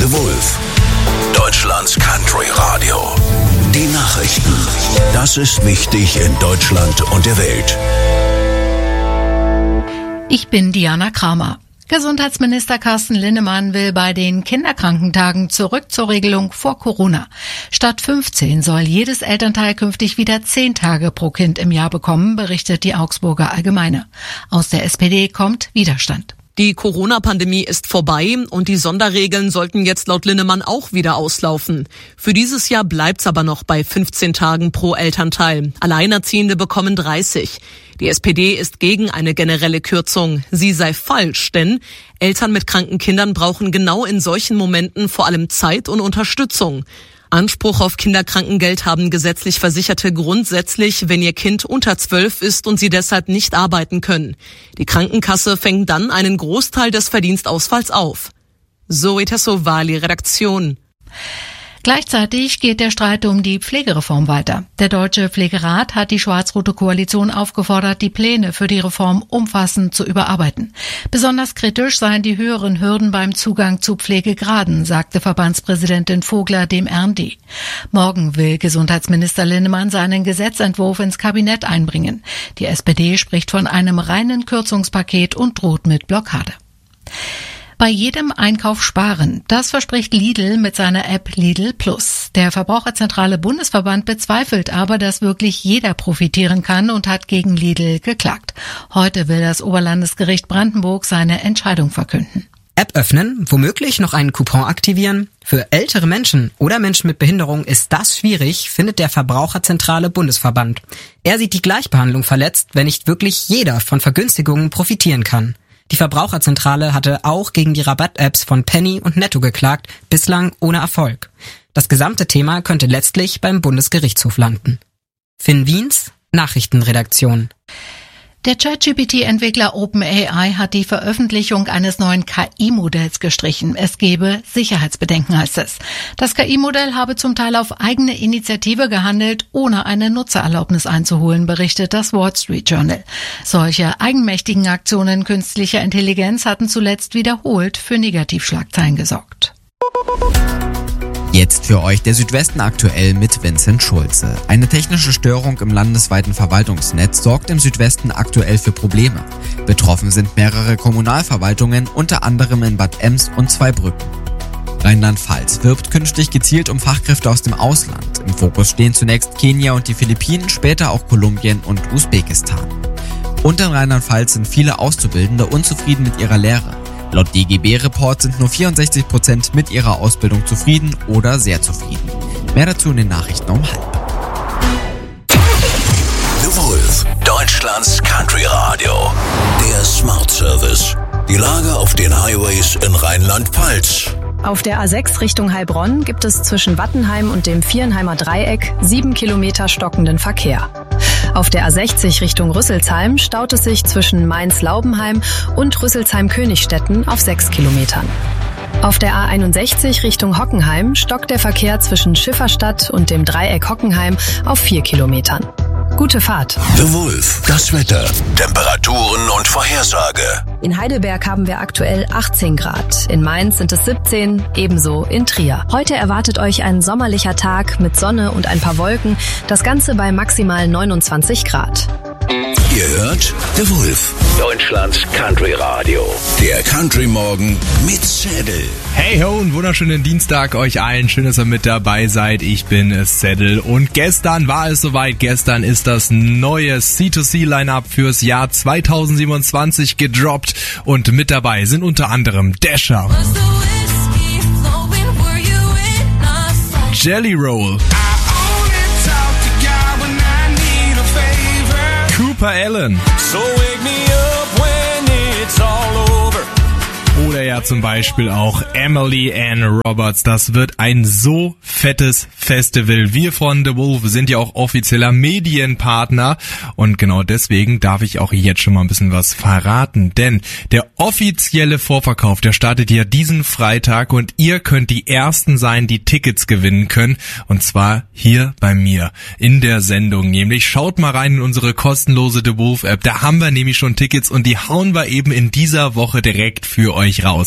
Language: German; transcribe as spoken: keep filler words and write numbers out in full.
The Wolf, Deutschlands Country Radio. Die Nachrichten. Das ist wichtig in Deutschland und der Welt. Ich bin Diana Kramer. Gesundheitsminister Carsten Linnemann will bei den Kinderkrankentagen zurück zur Regelung vor Corona. Statt fünfzehn soll jedes Elternteil künftig wieder zehn Tage pro Kind im Jahr bekommen, berichtet die Augsburger Allgemeine. Aus der S P D kommt Widerstand. Die Corona-Pandemie ist vorbei und die Sonderregeln sollten jetzt laut Linnemann auch wieder auslaufen. Für dieses Jahr bleibt's aber noch bei fünfzehn Tagen pro Elternteil. Alleinerziehende bekommen dreißig. Die S P D ist gegen eine generelle Kürzung. Sie sei falsch, denn Eltern mit kranken Kindern brauchen genau in solchen Momenten vor allem Zeit und Unterstützung. Anspruch auf Kinderkrankengeld haben gesetzlich Versicherte grundsätzlich, wenn ihr Kind unter zwölf ist und sie deshalb nicht arbeiten können. Die Krankenkasse fängt dann einen Großteil des Verdienstausfalls auf. Zoe Tassovali, Redaktion. Gleichzeitig geht der Streit um die Pflegereform weiter. Der Deutsche Pflegerat hat die schwarz-rote Koalition aufgefordert, die Pläne für die Reform umfassend zu überarbeiten. Besonders kritisch seien die höheren Hürden beim Zugang zu Pflegegraden, sagte Verbandspräsidentin Vogler dem R N D. Morgen will Gesundheitsminister Linnemann seinen Gesetzentwurf ins Kabinett einbringen. Die S P D spricht von einem reinen Kürzungspaket und droht mit Blockade. Bei jedem Einkauf sparen. Das verspricht Lidl mit seiner App Lidl Plus. Der Verbraucherzentrale Bundesverband bezweifelt aber, dass wirklich jeder profitieren kann und hat gegen Lidl geklagt. Heute will das Oberlandesgericht Brandenburg seine Entscheidung verkünden. App öffnen, womöglich noch einen Coupon aktivieren? Für ältere Menschen oder Menschen mit Behinderung ist das schwierig, findet der Verbraucherzentrale Bundesverband. Er sieht die Gleichbehandlung verletzt, wenn nicht wirklich jeder von Vergünstigungen profitieren kann. Die Verbraucherzentrale hatte auch gegen die Rabatt-Apps von Penny und Netto geklagt, bislang ohne Erfolg. Das gesamte Thema könnte letztlich beim Bundesgerichtshof landen. Finn Wiens, Nachrichtenredaktion. Der ChatGPT G P T-Entwickler OpenAI hat die Veröffentlichung eines neuen K I-Modells gestrichen. Es gebe Sicherheitsbedenken, heißt es. Das K I-Modell habe zum Teil auf eigene Initiative gehandelt, ohne eine Nutzererlaubnis einzuholen, berichtet das Wall Street Journal. Solche eigenmächtigen Aktionen künstlicher Intelligenz hatten zuletzt wiederholt für Negativschlagzeilen gesorgt. Jetzt für euch der Südwesten aktuell mit Vincent Schulze. Eine technische Störung im landesweiten Verwaltungsnetz sorgt im Südwesten aktuell für Probleme. Betroffen sind mehrere Kommunalverwaltungen, unter anderem in Bad Ems und Zweibrücken. Rheinland-Pfalz wirbt künftig gezielt um Fachkräfte aus dem Ausland. Im Fokus stehen zunächst Kenia und die Philippinen, später auch Kolumbien und Usbekistan. Und in Rheinland-Pfalz sind viele Auszubildende unzufrieden mit ihrer Lehre. Laut D G B-Report sind nur vierundsechzig Prozent mit ihrer Ausbildung zufrieden oder sehr zufrieden. Mehr dazu in den Nachrichten um halb. The Wolf, Deutschlands Country Radio. Der Smart Service. Die Lage auf den Highways in Rheinland-Pfalz. Auf der A sechs Richtung Heilbronn gibt es zwischen Wattenheim und dem Vierenheimer Dreieck sieben Kilometer stockenden Verkehr. Auf der A sechzig Richtung Rüsselsheim staut es sich zwischen Mainz-Laubenheim und Rüsselsheim-Königstetten auf sechs Kilometern. Auf der A einundsechzig Richtung Hockenheim stockt der Verkehr zwischen Schifferstadt und dem Dreieck Hockenheim auf vier Kilometern. Gute Fahrt. The Wolf, das Wetter, Temperaturen und Vorhersage. In Heidelberg haben wir aktuell achtzehn Grad. In Mainz sind es siebzehn, ebenso in Trier. Heute erwartet euch ein sommerlicher Tag mit Sonne und ein paar Wolken. Das Ganze bei maximal neunundzwanzig Grad. Ihr hört The Wolf, Deutschlands Country Radio. Der Country Morgen mit Zedel. Hey ho, einen wunderschönen Dienstag euch allen. Schön, dass ihr mit dabei seid. Ich bin Zedel und gestern war es soweit. Gestern ist das neue C zwei C-Line-Up fürs Jahr zweitausendsiebenundzwanzig gedroppt und mit dabei sind unter anderem Dasher, Jelly Roll, Cooper Allen so wake me up when it's all over. Oder ja zum Beispiel auch Emily Ann Roberts. Das wird ein so fettes Festival. Wir von The Wolf sind ja auch offizieller Medienpartner und genau deswegen darf ich auch jetzt schon mal ein bisschen was verraten. Denn der offizielle Vorverkauf, der startet ja diesen Freitag und ihr könnt die Ersten sein, die Tickets gewinnen können. Und zwar hier bei mir in der Sendung. Nämlich schaut mal rein in unsere kostenlose The Wolf App. Da haben wir nämlich schon Tickets und die hauen wir eben in dieser Woche direkt für euch raus.